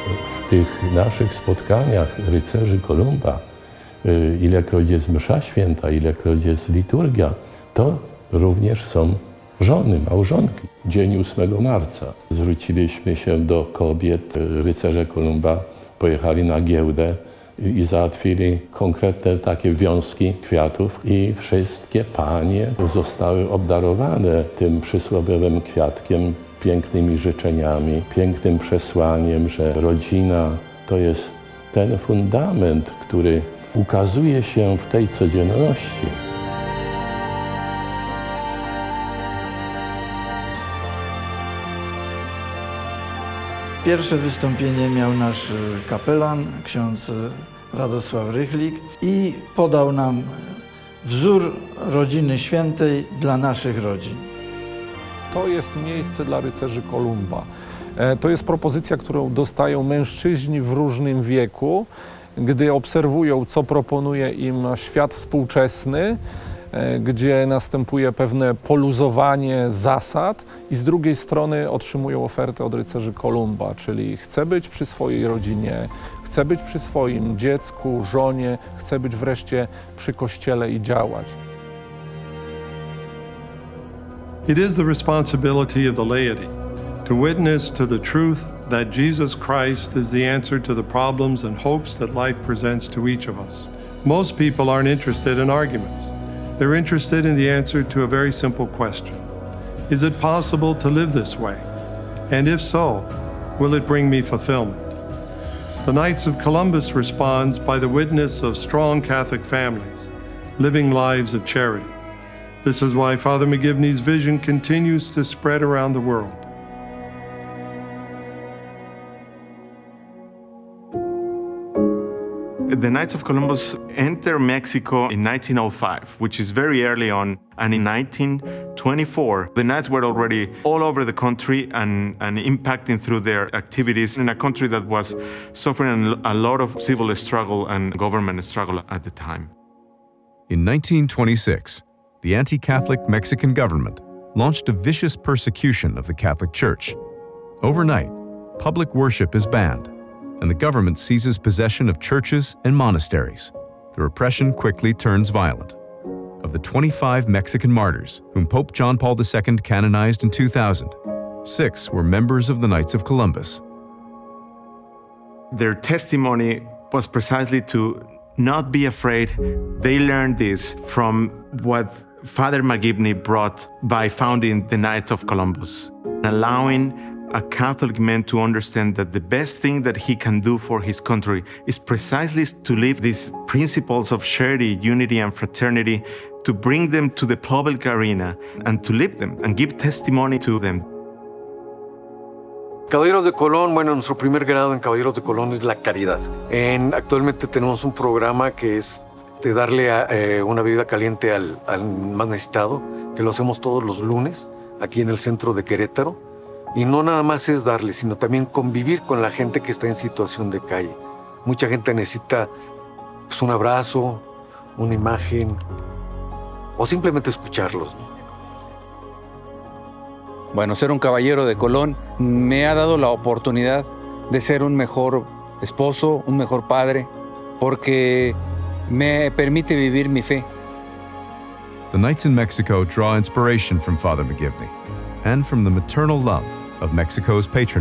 w tych naszych spotkaniach rycerzy Kolumba, ilekroć jest msza święta, ilekroć jest liturgia, to również są żony, małżonki. Dzień 8 marca zwróciliśmy się do kobiet. Rycerze Kolumba pojechali na giełdę i załatwili konkretne takie wiązki kwiatów i wszystkie panie zostały obdarowane tym przysłowiowym kwiatkiem, pięknymi życzeniami, pięknym przesłaniem, że rodzina to jest ten fundament, który ukazuje się w tej codzienności. Pierwsze wystąpienie miał nasz kapelan, ksiądz Radosław Rychlik, i podał nam wzór rodziny świętej dla naszych rodzin. To jest miejsce dla rycerzy Kolumba. To jest propozycja, którą dostają mężczyźni w różnym wieku, gdy obserwują, co proponuje im świat współczesny, gdzie następuje pewne poluzowanie zasad i z drugiej strony otrzymują ofertę od rycerzy Kolumba, czyli chcę być przy swojej rodzinie, chcę być przy swoim dziecku, żonie, chcę być wreszcie przy Kościele i działać. It is the responsibility of the laity to witness to the truth that Jesus Christ is the answer to the problems and hopes that life presents to each of us. Most people aren't interested in arguments. They're interested in the answer to a very simple question. Is it possible to live this way? And if so, will it bring me fulfillment? The Knights of Columbus responds by the witness of strong Catholic families, living lives of charity. This is why Father McGivney's vision continues to spread around the world. The Knights of Columbus entered Mexico in 1905, which is very early on, and in 1924, the Knights were already all over the country and impacting through their activities in a country that was suffering a lot of civil struggle and government struggle at the time. In 1926, the anti-Catholic Mexican government launched a vicious persecution of the Catholic Church. Overnight, public worship is banned, and the government seizes possession of churches and monasteries. The repression quickly turns violent. Of the 25 Mexican martyrs whom Pope John Paul II canonized in 2000, 6 were members of the Knights of Columbus. Their testimony was precisely to not be afraid. They learned this from what Father McGivney brought by founding the Knights of Columbus, allowing a Catholic man to understand that the best thing that he can do for his country is precisely to live these principles of charity, unity, and fraternity, to bring them to the public arena and to live them and give testimony to them. Caballeros de Colón, bueno, nuestro primer grado en Caballeros de Colón es la caridad. Actualmente tenemos un programa que es de darle una bebida caliente al más necesitado, que lo hacemos todos los lunes aquí en el centro de Querétaro. Y no nada más es darle, sino también convivir con la gente que está en situación de calle. Mucha gente necesita pues, un abrazo, una imagen, o simplemente escucharlos, ¿no? Bueno, ser un caballero de Colón me ha dado la oportunidad de ser un mejor esposo, un mejor padre, porque me permite vivir mi fe. The Knights in Mexico draw inspiration from Father McGivney and from the maternal love of Mexico's patron